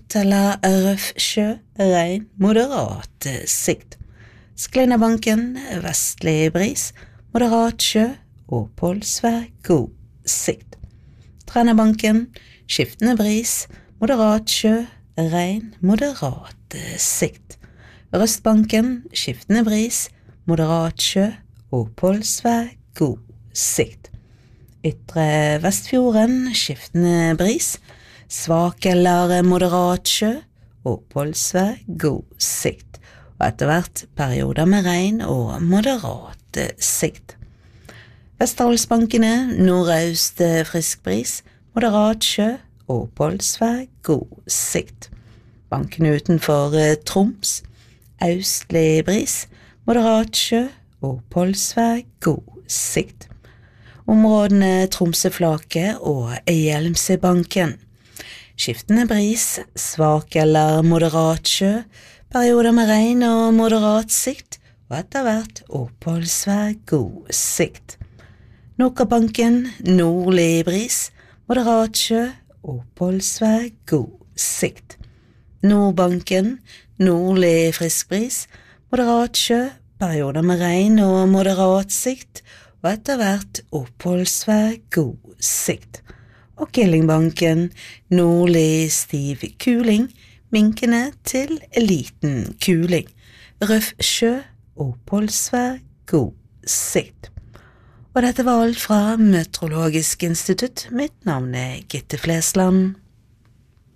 moderat eller røff sjø, regn, moderat sikt. Sklinderbanken, vestlig bris, moderat sjø, oppholdsvær, god sikt. Trennerbanken, skiftende bris, moderat sjø, regn, moderat sikt. Røstbanken, skiftende bris, moderat sjø, oppholdsvær, god sikt. Ytre Vestfjorden, skiftende bris, svak eller moderat sjø, oppholdsvær, god sikt. Og etter hvert perioder med regn og moderat sikt. Vesterålsbankene, nordøst frisk bris, moderat sjø, oppholdsvær, god sikt. Bankene utenfor Troms, østlig bris, moderat sjø, oppholdsvær, god sikt. Områdene Tromsøflake og Hjelmsøbanken. Skiftende bris, svak eller moderat sjø, perioder med regn og moderat sikt, og etter hvert oppholdsvær, god sikt. Nokabanken, nordlig bris, moderat sjø, oppholdsvær, god sikt. Nordbanken, nordlig frisk bris, moderat sjø, perioder med regn og moderat sikt, og etter hvert oppholdsvær, god sikt. Og Killingbanken, nordlig stiv kuling, minkende til liten kuling, røff sjø, oppholdsvær, god sikt. Og dette var alt fra Meteorologisk institutt. Mitt navn Gitte Flesland.